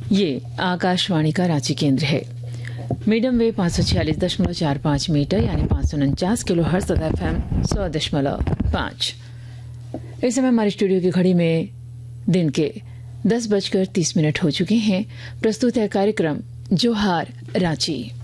ये आकाशवाणी का रांची केंद्र है। मीडियम वेव 546.45 मीटर यानी 549 किलो हर्ट्ज तथा FM 100.5। इस समय हमारे स्टूडियो की घड़ी में दिन के 10:30 हो चुके हैं। प्रस्तुत है कार्यक्रम जोहार रांची।